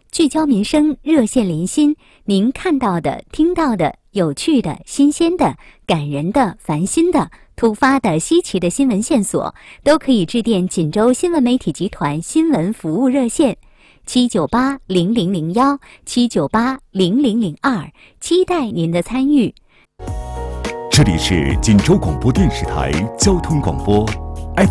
聚焦民生，热线连心。您看到的、听到的、有趣的、新鲜的、感人的、烦心的、突发的、稀奇的新闻线索，都可以致电锦州新闻媒体集团新闻服务热线7980001 7980002，期待您的参与。 这里是锦州广播电视台交通广播